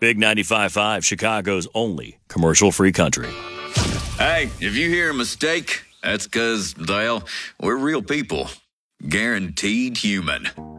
Big 95.5, Chicago's only commercial-free country. Hey, if you hear a mistake, that's because, well, we're real people. Guaranteed human.